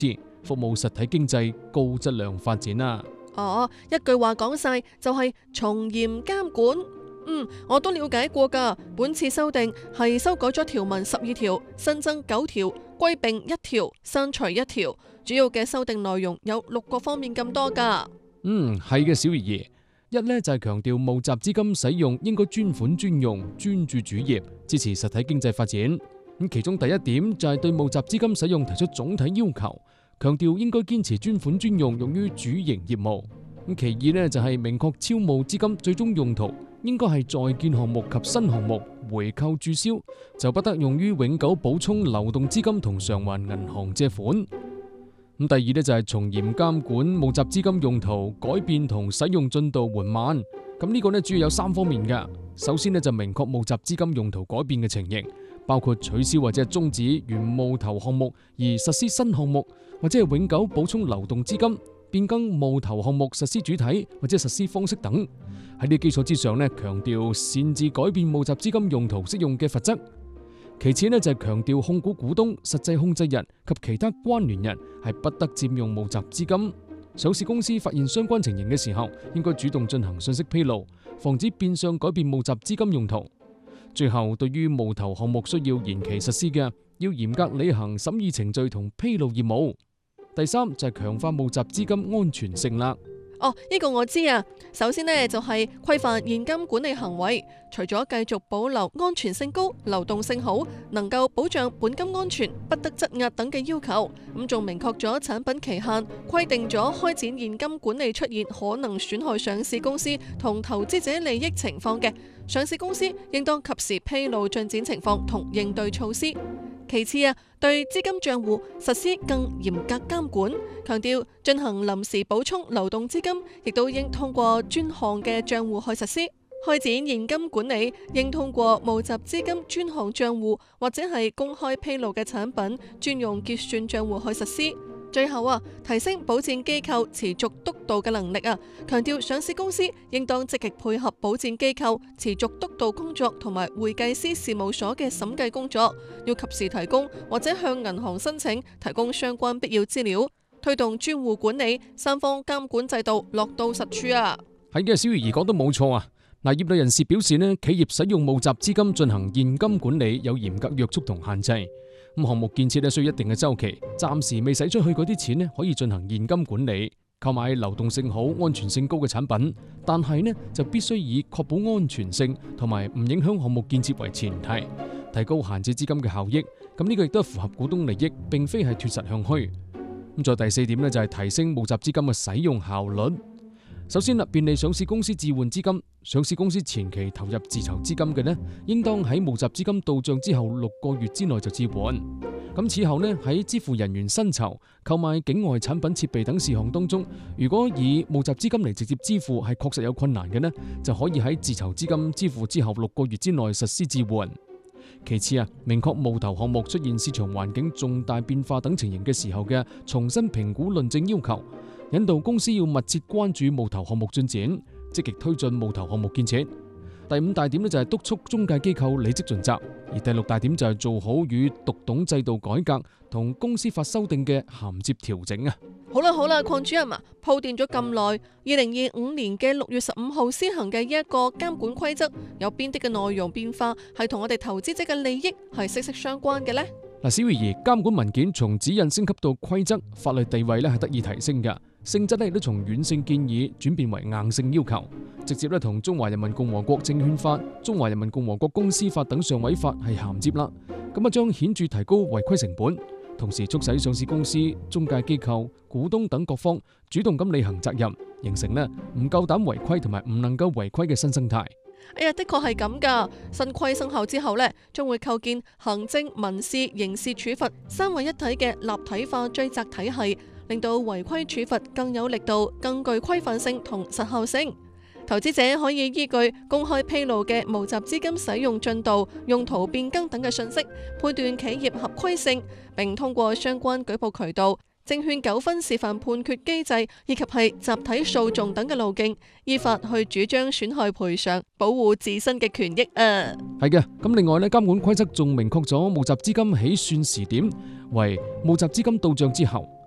資，服務實體經濟高質量發展啦。 一句話講晒就係從嚴監管。我都了解過㗎。本次修訂係修改咗條文12條，新增9條，歸併1條，刪除1條。主要嘅修訂內容有6個方面咁多㗎。 係嘅，小魚兒。一呢就係強調募集資金使用應該專款專用，專注主業，支持實體經濟發展。咁其中第一點就係對募集資金使用提出總體要求，強調應該堅持專款專用，用於主營業務。咁其二呢就係明確超募資金最終用途應該係在建項目及新項目回購註銷，就不得用於永久補充流動資金同償還銀行借款。咁第二呢就係從嚴監管募集資金用途改變同使用進度緩慢。咁呢個呢主要有3方面嘅。首先呢就明確募集資金用途改變嘅情形，包括取消或者係終止原募投項目而實施新項目，或者係永久補充流動資金，變更募投項目實施主體或者實施方式等。喺呢基礎之上呢，強調擅自改變募集資金用途適用嘅罰則。其次呢就係強調控股股東、實際控制人及其他關聯人係不得佔用募集資金。上市公司發現相關情形嘅時候，應該主動進行信息披露，防止變相改變募集資金用途。最後，對於募投項目需要延期實施嘅，要嚴格履行審議程序同披露義務。第三就係強化募集資金安全性啦。 呢個我知啊。首先呢，就係規範現金管理行為，除咗繼續保留安全性高、流動性好、能夠保障本金安全、不得質押等嘅要求，咁仲明確咗產品期限，規定咗開展現金管理出現可能損害上市公司同投資者利益情況嘅，上市公司應當及時披露進展情況同應對措施。其次對資金賬戶實施更嚴格監管，強調進行臨時補充流動資金，亦都應通過專項嘅賬戶去實施；開展現金管理，應通過募集資金專項賬戶或者係公開披露嘅產品專用結算賬戶去實施。最後提升保薦機構持續督導嘅能力強調上市公司應當積極配合保薦機構持續督導工作同埋會計師事務所嘅審計工作，要及時提供或者向銀行申請提供相關必要資料，推動專戶管理3方監管制度落到實處係嘅，小魚兒講得冇錯啊。業內人士表示呢，企業使用募集資金進行現金管理有嚴格約束同限制。項目建設需要一定嘅周期，暫時未使出去嗰啲錢可以進行現金管理，購買流動性好、安全性高嘅產品，但係就必須以確保安全性同埋唔影響項目建設為前提，提高閒置資金嘅效益。咁呢個亦都符合股東利益，並非係脫實向虛。再第4點就係提升募集資金嘅使用效率。首先便利上市公司置換資金。上市公司前期投入自籌資金嘅應當喺募集資金到賬之後6個月之內就置換。咁此後喺支付人員薪酬、購買境外產品設備等事項當中，如果以募集資金嚟直接支付係確實有困難嘅就可以喺自籌資金支付之後6個月之內實施置換。其次明確募投項目出現市場環境重大變化等情形嘅時候嘅重新評估論證要求，引導公司要密切關注募投項目進展，積極推進募投項目建設。第5大點就係督促中介機構履職盡責，而第6大點就係做好與獨董制度改革同公司法修訂嘅銜接調整。 好啦，鄺主任鋪墊咗咁耐，2025年嘅6月15號施行嘅呢一個監管規則，有邊啲嘅內容變化係同我哋投資者嘅利益係息息相關嘅呢？ 小魚兒，監管文件從指引升級到規則，法律地位係得以提升嘅，性質亦都從軟性建議轉變為硬性要求，直接同中華人民共和國證券法、中華人民共和國公司法等上位法係銜接啦。咁將顯著提高違規成本，同時促使上市公司、中介機構、股東等各方主動咁履行責任，形成唔夠膽違規同埋唔能夠違規嘅新生態。 的確係咁噶。新規生效之後將會構建行政、民事、刑事處罰3位一體嘅立體化追責體系，令到違規處罰更有力度、更具規範性同實效性。投資者可以依據公開披露嘅募集資金使用進度、用途變更等嘅信息，判斷企業合規性，並通過相關舉報渠道、證券糾紛示範判決機制以及係集體訴訟等嘅路徑，依法去主張損害賠償，保護自身嘅權益係嘅。咁另外監管規則仲明確咗募集資金起算時點為募集資金到賬之後